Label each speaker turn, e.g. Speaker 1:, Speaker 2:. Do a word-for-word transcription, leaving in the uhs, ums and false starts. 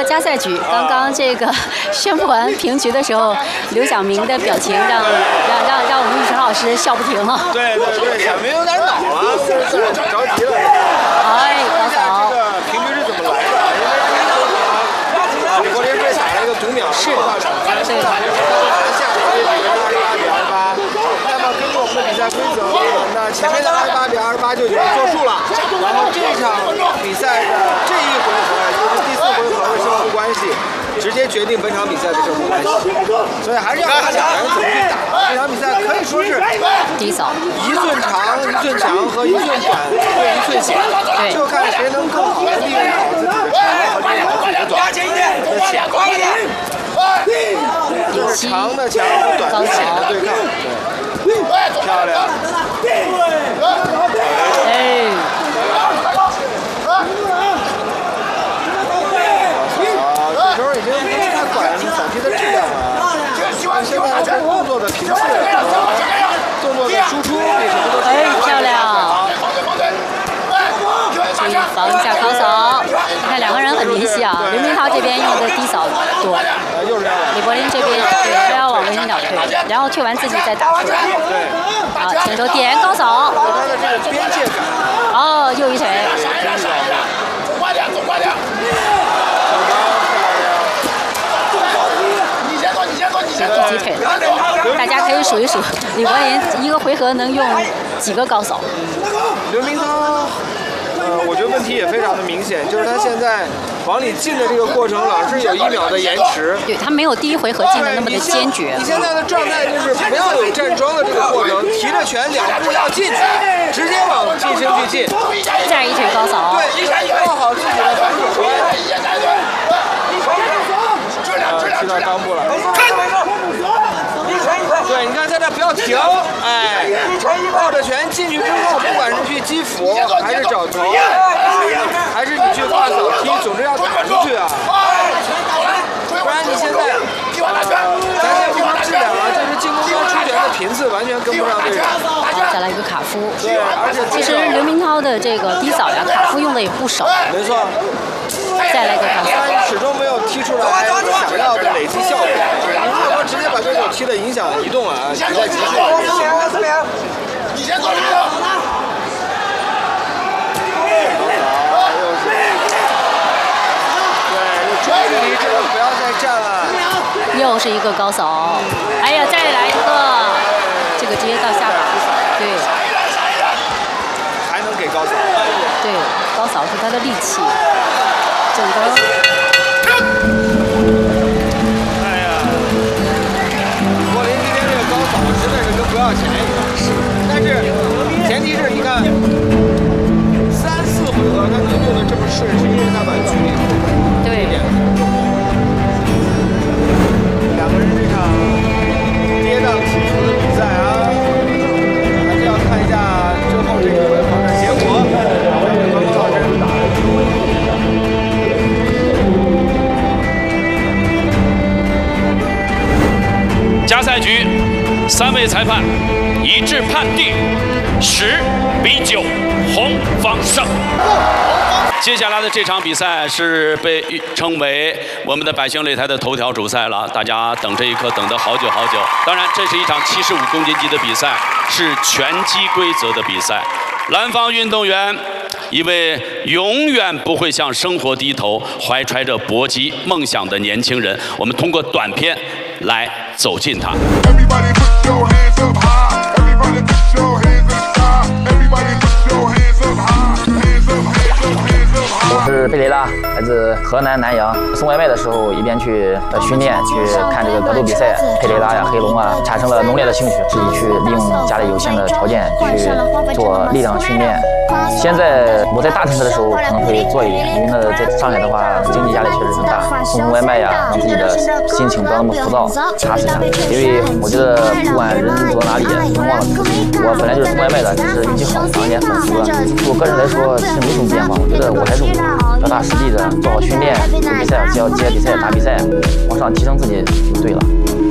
Speaker 1: 到加赛局，刚刚这个宣布完平局的时候，刘晓明的表情让让让让我们玉成老师笑不停了。
Speaker 2: 对对对，小明有点恼了，着急了。
Speaker 1: 哎，高嫂。
Speaker 2: 这个平局是怎么来的？因为李国林被打了一个读秒是到场分，对。下一个比分二十八比二十八。那么根据我们的比赛规则，那前面的二十八比二十八就已经作数了。然后这场比赛的这一回合，也就是第四回合的胜负关系，直接决定本场比赛的胜负关系。所以还是要看两人怎么去打。这场比赛可以说是
Speaker 1: 低扫，
Speaker 2: 一寸长、一寸强和一寸短对一寸险，就看谁能更好的利用好自己的长和利用好自己的短的险。就是长的强和短的险的对抗，对，漂亮。
Speaker 1: 哎。
Speaker 2: 这时候已经不太管扫踢的质量了，现在是动作的频次和动作的输出比什么都
Speaker 1: 哎，漂亮！注意防一下高扫，你看两个人很联系啊。刘明涛这边用的低扫多，李柏林这边对都要往微信鸟退，然后退完自己再打出来。
Speaker 2: 对，
Speaker 1: 好，前手点高扫。
Speaker 2: 有他的这个边界感。
Speaker 1: 哦，右一腿。
Speaker 3: 走快点，走快点。
Speaker 1: 第几腿了？大家可以数一数，李柏林一个回合能用几个高扫？
Speaker 2: 刘明涛，呃，我觉得问题也非常的明显，就是他现在往里进的这个过程老是有一秒的延迟。
Speaker 1: 对他没有第一回合进的那么的坚决。
Speaker 2: 你现在的状态就是不要有站桩的这个过程，提着拳两步要进去，直接往近身去进。
Speaker 1: 再一腿高扫。
Speaker 2: 对，做好自己的防守端。呃，踢到裆部了。对，你看在这不要停，哎，抱着拳进去之后，不管是去击腹，还是找头，还是你去挂扫踢，总之要打出去啊！不然你现在，呃，咱先不说质量啊，就是进攻端出拳的频次完全跟不上对手。
Speaker 1: 好，再来一个卡夫。
Speaker 2: 对，而且
Speaker 1: 其实刘明涛的这个低扫呀，卡夫用的也不少。
Speaker 2: 没错。
Speaker 1: 再来一个高扫。
Speaker 2: 但始终没有踢出来想要的累积效果。你如果说直接把对手踢的影响移动啊，比赛结束了。
Speaker 3: 你先做这个。
Speaker 2: 对，中距离这个不要再站了。
Speaker 1: 又是一个高扫，哎呀，再来一个，这个直接到下巴。对。
Speaker 2: 还能给高扫。
Speaker 1: 对，高扫是他的利器。整个。
Speaker 2: 哎呀，柏林今天这个高扫真的是跟不要钱一样。是。但是前提是你看，三四回合他能用的这么顺，是因为他把距离控制对一点。两个人这场跌宕起伏的比赛啊，还是要看一下最后这个回合的结果。关公老师。
Speaker 4: 加赛局，三位裁判一致判定十比九，红方胜。接下来的这场比赛是被称为我们的百姓擂台的头条主赛了，大家等这一刻等得好久好久。当然，这是一场七十五公斤级的比赛，是拳击规则的比赛。蓝方运动员，一位永远不会向生活低头、怀揣着搏击梦想的年轻人，我们通过短片来走近他。
Speaker 5: 我是贝雷拉，来自河南南阳。送外卖的时候，一边去呃训练，去看这个格斗比赛，佩雷拉呀、黑龙啊，产生了浓烈的兴趣，自己去利用家里有限的条件去做力量训练。现在我在大城市的时候可能会做一点，因为呢，在上海的话，经济压力确实很大，送送外卖呀，让自己的心情不要那么浮躁，踏实下。因为我觉得不管人走到哪里，不能忘了自己。我本来就是送外卖的，只是运气好，涨一点粉丝。对我个人来说，其实没什么变化。我觉得我还是我，脚踏实地的做好训练，做比赛，只要接比赛、打比赛，往上提升自己就对了。